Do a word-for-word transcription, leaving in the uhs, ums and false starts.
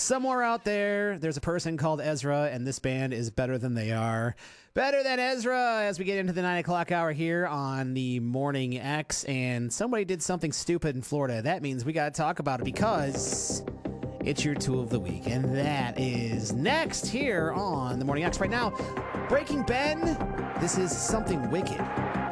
Somewhere out there, there's a person called Ezra, and this band is better than they are. Better than Ezra as we get into the nine o'clock hour here on the Morning X. And somebody did something stupid in Florida. That means we got to talk about it because it's your tool of the week. And that is next here on the Morning X. Right now, Breaking Ben, this is Something Wicked.